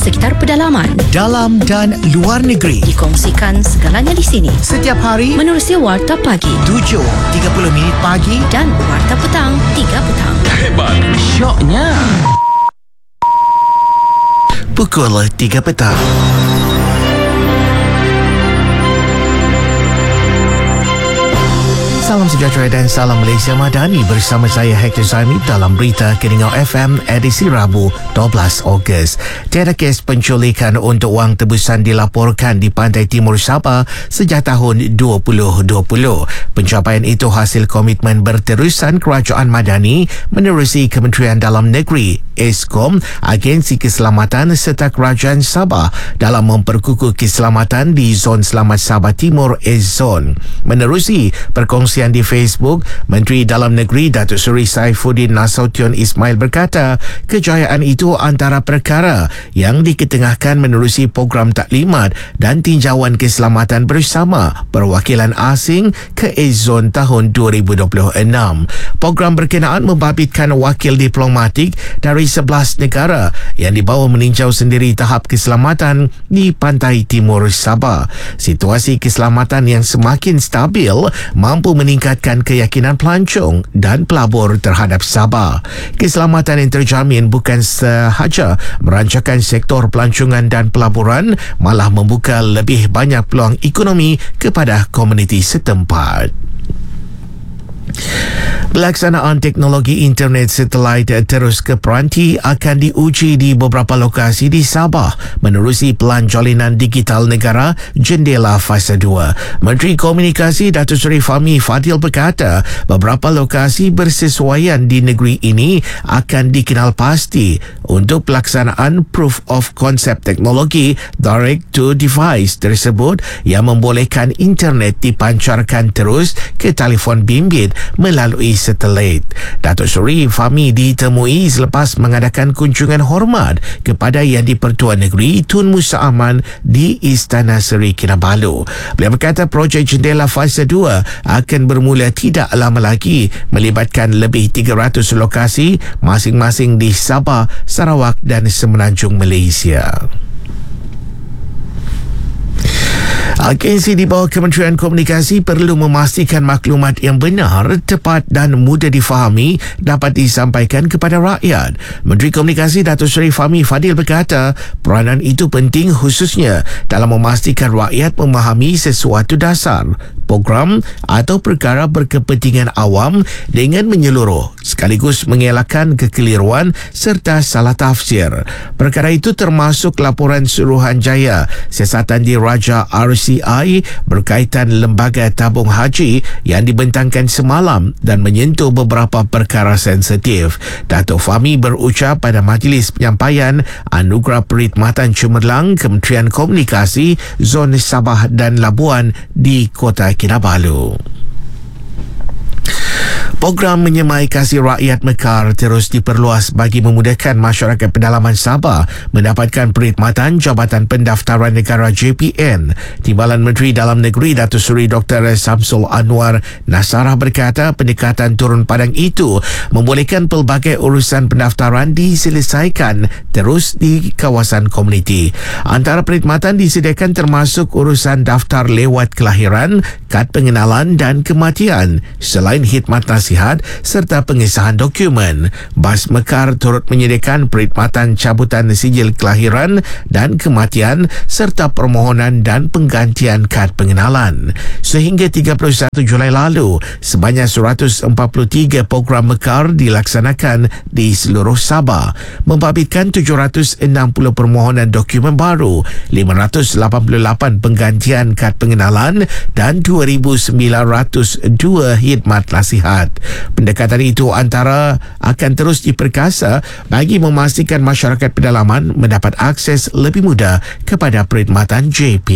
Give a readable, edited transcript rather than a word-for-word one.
sekitar pedalaman, dalam dan luar negeri. dikongsikan segalanya di sini. Setiap hari Menerusi Warta Pagi 7.30 pagi dan Warta Petang 3 petang. Hebat, syoknya. pukul 3 petang. Salam sejahtera dan salam Malaysia Madani, bersama saya Hector Zaimi dalam berita Keningau FM edisi Rabu 12 Ogos. Tiada kes penculikan untuk wang tebusan dilaporkan di pantai timur Sabah sejak tahun 2020. Pencapaian itu hasil komitmen berterusan Kerajaan Madani menerusi Kementerian Dalam Negeri, Eskom, Agensi Keselamatan serta Kerajaan Sabah dalam memperkukuh keselamatan di Zon Selamat Sabah Timur, Zon. Menerusi perkongsian di Facebook, Menteri Dalam Negeri Datuk Seri Saifuddin Nasution Ismail berkata, kejayaan itu antara perkara yang diketengahkan menerusi program taklimat dan tinjauan keselamatan bersama perwakilan asing ke Zon tahun 2026. Program berkenaan membabitkan wakil diplomatik dari 11 negara yang dibawa meninjau sendiri tahap keselamatan di pantai timur Sabah. Situasi keselamatan yang semakin stabil mampu meningkatkan keyakinan pelancong dan pelabur terhadap Sabah. Keselamatan yang terjamin bukan sahaja merancakan sektor pelancongan dan pelaburan, malah membuka lebih banyak peluang ekonomi kepada komuniti setempat. Pelaksanaan teknologi internet satelit terus ke peranti akan diuji di beberapa lokasi di Sabah menerusi Pelan Jalinan Digital Negara Jendela Fasa 2. Menteri Komunikasi Datuk Seri Fahmi Fadil berkata beberapa lokasi bersesuaian di negeri ini akan dikenal pasti untuk pelaksanaan Proof of Concept teknologi Direct to Device tersebut yang membolehkan internet dipancarkan terus ke telefon bimbit melalui satelit. Datuk Seri Fahmi ditemui selepas mengadakan kunjungan hormat kepada Yang di-Pertuan Negeri Tun Musa Aman di Istana Seri Kinabalu. Beliau berkata projek Jendela Fasa 2 akan bermula tidak lama lagi, melibatkan lebih 300 lokasi masing-masing di Sabah, Sarawak dan Semenanjung Malaysia. Agensi di bawah Kementerian Komunikasi perlu memastikan maklumat yang benar, tepat dan mudah difahami dapat disampaikan kepada rakyat. Menteri Komunikasi Datuk Seri Fahmi Fadil berkata, peranan itu penting khususnya dalam memastikan rakyat memahami sesuatu dasar, program atau perkara berkepentingan awam dengan menyeluruh, sekaligus mengelakkan kekeliruan serta salah tafsir. Perkara itu termasuk laporan Suruhanjaya Siasatan Diraja RCI berkaitan lembaga tabung haji yang dibentangkan semalam dan menyentuh beberapa perkara sensitif. Datuk Fahmi berucap pada majlis penyampaian Anugerah Perkhidmatan Cemerlang Kementerian Komunikasi Zon Sabah dan Labuan di Kota Kinabalu. Program Menyemai Kasih Rakyat Mekar terus diperluas bagi memudahkan masyarakat pedalaman Sabah mendapatkan perkhidmatan Jabatan Pendaftaran Negara JPN. Timbalan Menteri Dalam Negeri Datuk Seri Dr. Samsul Anwar Nasarah berkata pendekatan turun padang itu membolehkan pelbagai urusan pendaftaran diselesaikan terus di kawasan komuniti. Antara perkhidmatan disediakan termasuk urusan daftar lewat kelahiran, kad pengenalan dan kematian, selain khidmat nasihat serta pengesahan dokumen. Bas Mekar turut menyediakan perkhidmatan cabutan sijil kelahiran dan kematian serta permohonan dan penggantian kad pengenalan. Sehingga 31 Julai lalu, sebanyak 143 program Mekar dilaksanakan di seluruh Sabah, membabitkan 760 permohonan dokumen baru, 588 penggantian kad pengenalan dan 2,902 khidmat nasihat. Pendekatan itu antara akan terus diperkasa bagi memastikan masyarakat pedalaman mendapat akses lebih mudah kepada perkhidmatan JP.